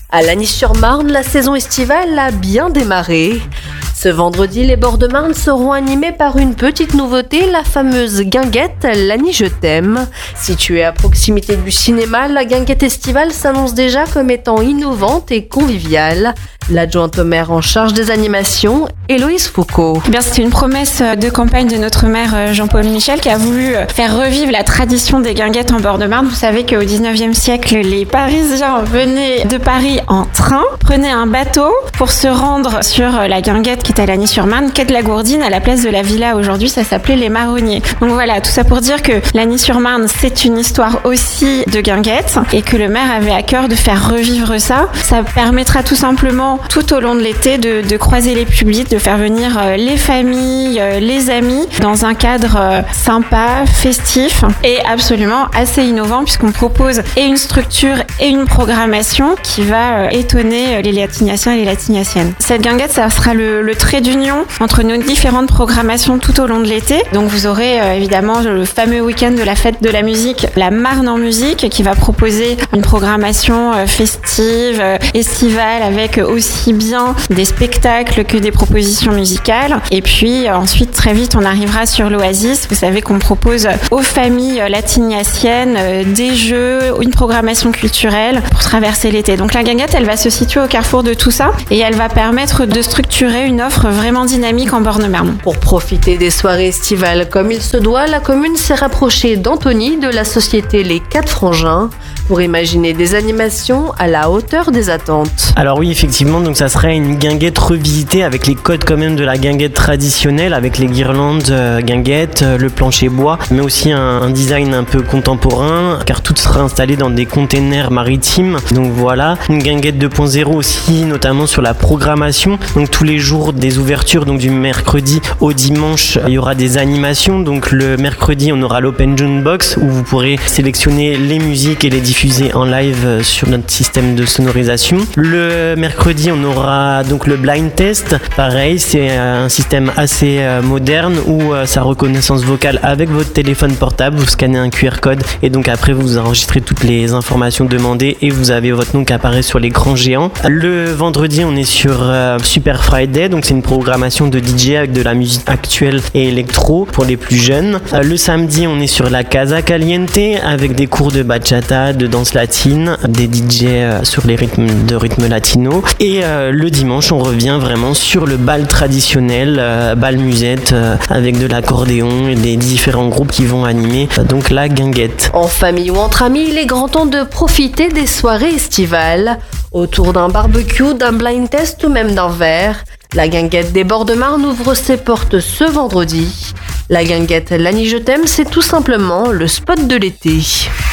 À Lagny-sur-Marne, la saison estivale a bien démarré. Ce vendredi, les bords de Marne seront animés par une petite nouveauté, la fameuse guinguette Lagny Je t'aime. Située à proximité du cinéma, la guinguette estivale s'annonce déjà comme étant innovante et conviviale. L'adjointe au maire en charge des animations, Héloïse Foucault. C'était une promesse de campagne de notre maire Jean-Paul Michel qui a voulu faire revivre la tradition des guinguettes en bord de Marne. Vous savez qu'au 19e siècle, les Parisiens venaient de Paris en train, prenaient un bateau pour se rendre sur la guinguette qui est à Lagny-sur-Marne, quai de la Gourdine, à la place de la Villa. Aujourd'hui, ça s'appelait les Marronniers. Donc voilà, tout ça pour dire que Lagny-sur-Marne, c'est une histoire aussi de guinguettes et que le maire avait à cœur de faire revivre ça. Ça permettra tout simplement tout au long de l'été de croiser les publics, de faire venir les familles, les amis dans un cadre sympa, festif et absolument assez innovant puisqu'on propose et une structure et une programmation qui va étonner les Latignasiens et les Latignasiennes. Cette guinguette, ça sera le trait d'union entre nos différentes programmations tout au long de l'été. Donc vous aurez évidemment le fameux week-end de la fête de la musique, la Marne en musique, qui va proposer une programmation festive, estivale, avec aussi bien des spectacles que des propositions musicales. Et puis ensuite, très vite, on arrivera sur l'Oasis. Vous savez qu'on propose aux familles latignasiennes des jeux, une programmation culturelle pour traverser l'été. Donc la guinguette, elle va se situer au carrefour de tout ça et elle va permettre de structurer une offre vraiment dynamique en Borne-Marne. Pour profiter des soirées estivales comme il se doit, la commune s'est rapprochée d'Anthony de la société Les 4 Frangins pour imaginer des animations à la hauteur des attentes. Alors oui, effectivement, donc ça serait une guinguette revisitée avec les codes quand même de la guinguette traditionnelle, avec les guirlandes guinguettes, le plancher bois, mais aussi un design un peu contemporain, car tout sera installé dans des containers maritimes. Donc voilà, une guinguette 2.0 aussi, notamment sur la programmation. Donc tous les jours des ouvertures, donc du mercredi au dimanche, il y aura des animations. Donc le mercredi, on aura l'Open Jukebox où vous pourrez sélectionner les musiques et les diffuser en live sur notre système de sonorisation. Le mercredi, on aura donc le blind test. Pareil, c'est un système assez moderne où sa reconnaissance vocale avec votre téléphone portable, vous scannez un QR code et donc après vous enregistrez toutes les informations demandées et vous avez votre nom qui apparaît sur l'écran géant. Le vendredi, on est sur Super Friday, donc c'est une programmation de DJ avec de la musique actuelle et électro pour les plus jeunes. Le samedi, on est sur la Casa Caliente avec des cours de bachata, de danse latine, des DJ sur les rythmes latino. Et le dimanche, on revient vraiment sur le bal traditionnel, bal musette, avec de l'accordéon et des différents groupes qui vont animer donc la guinguette. En famille ou entre amis, il est grand temps de profiter des soirées estivales. Autour d'un barbecue, d'un blind test ou même d'un verre, la guinguette des bords de Marne ouvre ses portes ce vendredi. La guinguette Lagny Je t'aime, c'est tout simplement le spot de l'été.